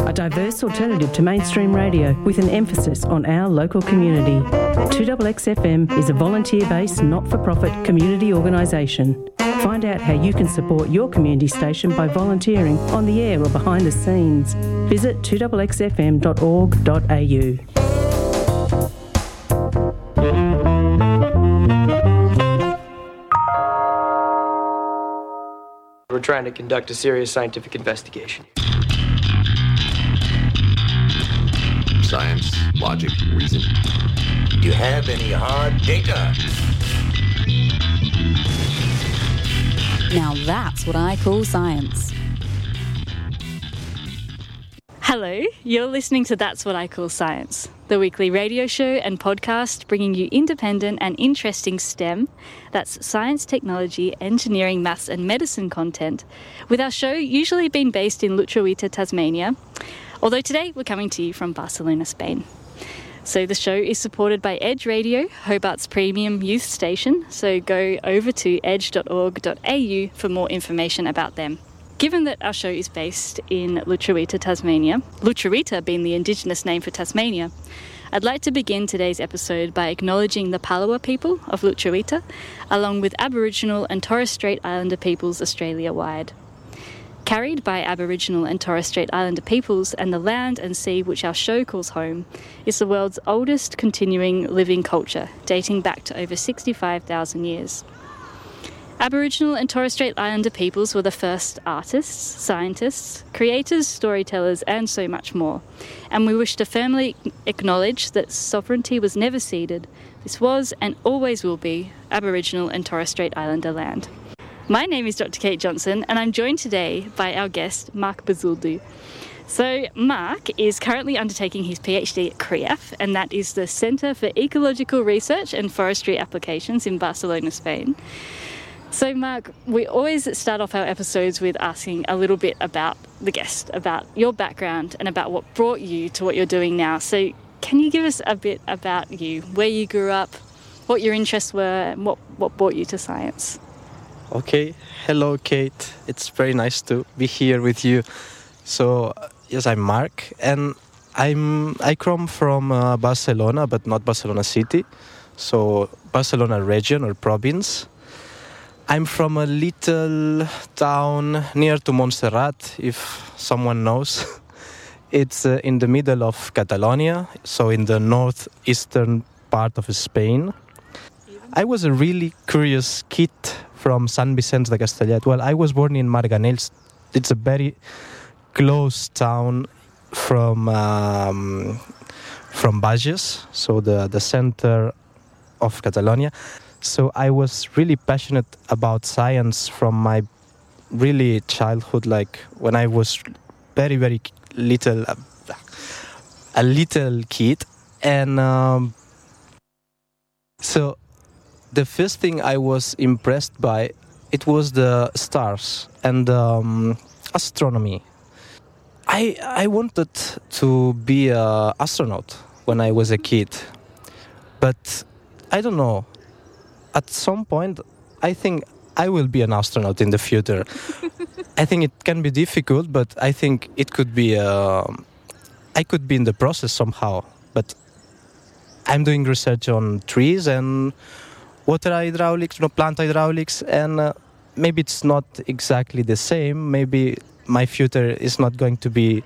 a diverse alternative to mainstream radio with an emphasis on our local community. 2XXFM is a volunteer-based, not-for-profit community organisation. Find out how you can support your community station by volunteering on the air or behind the scenes. Visit 2XXFM.org.au. We're trying to conduct a serious scientific investigation. Science, logic, reason. Do you have any hard data? Now that's what I call science. Hello, you're listening to That's What I Call Science, the weekly radio show and podcast bringing you independent and interesting STEM, that's science, technology, engineering, maths and medicine content, with our show usually being based in Lutruwita, Tasmania, although today we're coming to you from Barcelona, Spain. So the show is supported by Edge Radio, Hobart's premium youth station, so go over to edge.org.au for more information about them. Given that our show is based in Lutruwita, Tasmania, Lutruwita being the Indigenous name for Tasmania, I'd like to begin today's episode by acknowledging the Palawa people of Lutruwita, along with Aboriginal and Torres Strait Islander peoples Australia-wide. Carried by Aboriginal and Torres Strait Islander peoples and the land and sea which our show calls home, is the world's oldest continuing living culture, dating back to over 65,000 years. Aboriginal and Torres Strait Islander peoples were the first artists, scientists, creators, storytellers, and so much more. And we wish to firmly acknowledge that sovereignty was never ceded. This was and always will be Aboriginal and Torres Strait Islander land. My name is Dr. Kate Johnson, and I'm joined today by our guest, Mark Bazuldu. So Mark is currently undertaking his PhD at CREAF, and that is the Centre for Ecological Research and Forestry Applications in Barcelona, Spain. So Mark, we always start off our episodes with asking a little bit about the guest, about your background and about what brought you to what you're doing now. So can you give us a bit about you, where you grew up, what your interests were, and what brought you to science? Okay, hello Kate, it's very nice to be here with you. So yes, I'm Mark, and I come from Barcelona, but not Barcelona city, so Barcelona region or province. I'm from a little town near to Montserrat, if someone knows. It's in the middle of Catalonia, so in the northeastern part of Spain. I was a really curious kid from Sant Vicenç de Castellet. Well, I was born in Marganells. It's a very close town from Bages, so the center of Catalonia. So I was really passionate about science from my really childhood, like when I was very, very little, a little kid. And so the first thing I was impressed by, it was the stars and astronomy. I wanted to be an astronaut when I was a kid, but I don't know. At some point, I think I will be an astronaut in the future. I think it can be difficult, but I think it could be. I could be in the process somehow. But I'm doing research on trees and water hydraulics, plant hydraulics, and maybe it's not exactly the same. Maybe my future is not going to be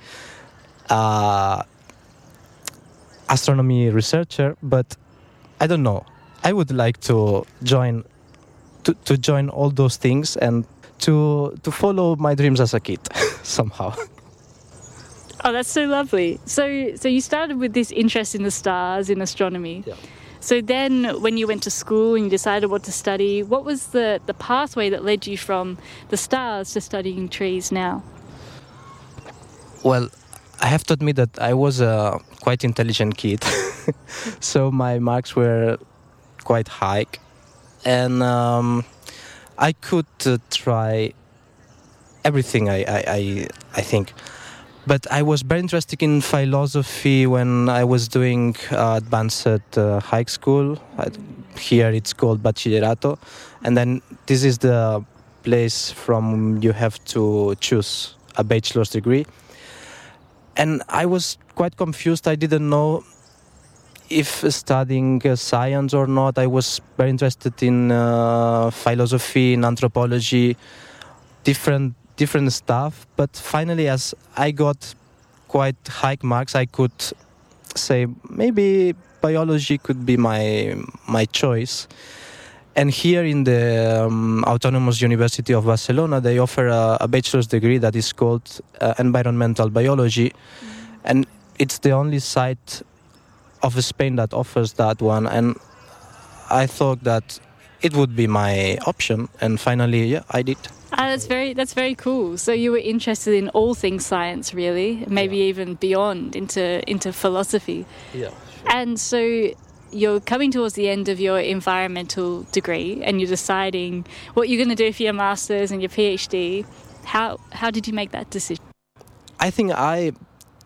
astronomy researcher, but I don't know. I would like to join all those things and to follow my dreams as a kid somehow. Oh, that's so lovely. So you started with this interest in the stars, in astronomy. Yeah. So then when you went to school and you decided what to study, what was the pathway that led you from the stars to studying trees now? Well, I have to admit that I was a quite intelligent kid. So my marks were quite high, and I could try everything, I think. But I was very interested in philosophy when I was doing advanced high school. Here it's called Bachillerato, and then this is the place from you have to choose a bachelor's degree. And I was quite confused. I didn't know if studying science or not. I was very interested in philosophy, in anthropology, different stuff. But finally, as I got quite high marks, I could say maybe biology could be my choice. And here in the Autonomous University of Barcelona, they offer a bachelor's degree that is called Environmental Biology. And it's the only site of Spain that offers that one. And I thought that it would be my option. And finally, yeah, I did. That's very cool. So you were interested in all things science, really, maybe even beyond into philosophy. Yeah. And so you're coming towards the end of your environmental degree and you're deciding what you're going to do for your master's and your PhD. How did you make that decision? I think I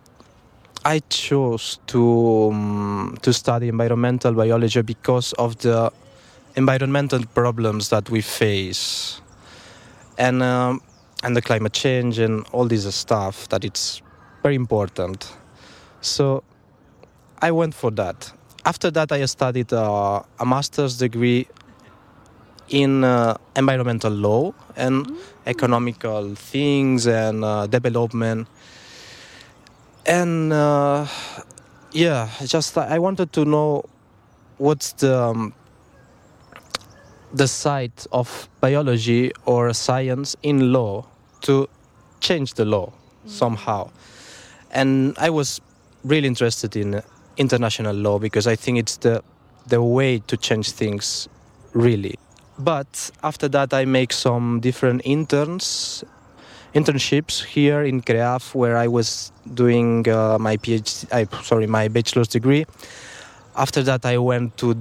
chose to study environmental biology because of the environmental problems that we face, and the climate change and all this stuff, that it's very important. So I went for that. After that, I studied a master's degree in environmental law and economical things and development. And I wanted to know what's the side of biology or science in law to change the law somehow. And I was really interested in international law because I think it's the way to change things, really. But after that, I make some different internships here in CREAF, where I was doing my bachelor's degree. After that, I went to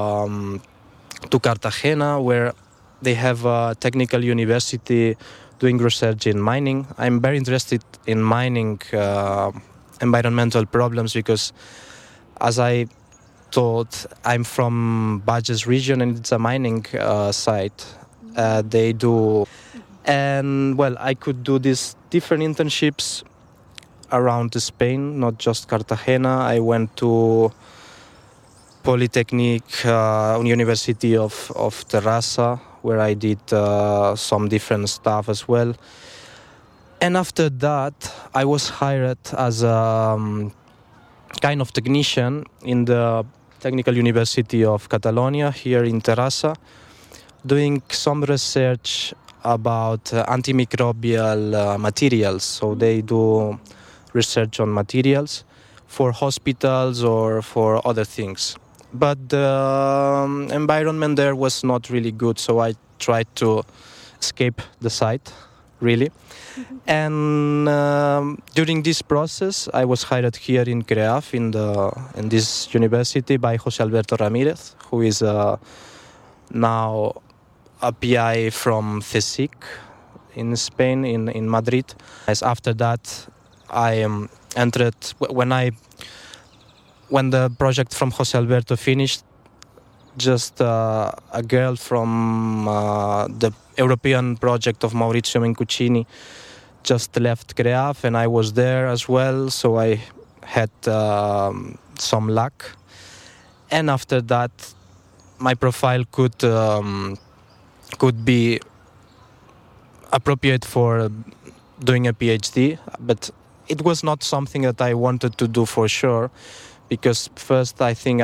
Cartagena, where they have a technical university doing research in mining. I'm very interested in mining environmental problems because, as I thought, I'm from Bages region and it's a mining site. They do. And, well, I could do these different internships around Spain, not just Cartagena. I went to Polytechnic University of Terrassa, where I did some different stuff as well. And after that, I was hired as a kind of technician in the Technical University of Catalonia here in Terrassa, doing some research about antimicrobial materials. So they do research on materials for hospitals or for other things. But the environment there was not really good, so I tried to escape the site, really. And during this process, I was hired here in CREAF, in this university, by José Alberto Ramírez, who is now a PI from CSIC in Spain, in Madrid. As after that, I entered when the project from José Alberto finished. Just a girl from the European project of Maurizio Mencucini just left CREAF, and I was there as well, so I had some luck. And after that, my profile could be appropriate for doing a PhD, but it was not something that I wanted to do for sure, because first I think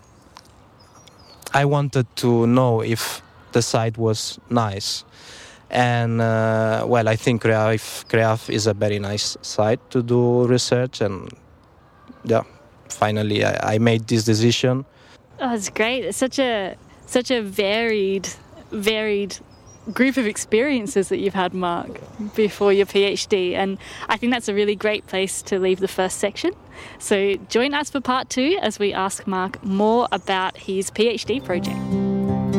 I wanted to know if the site was nice. And, I think CREAF is a very nice site to do research, and finally I made this decision. Oh, it's great. It's such a varied group of experiences that you've had, Mark, before your PhD, and I think that's a really great place to leave the first section. So join us for part 2 as we ask Mark more about his PhD project.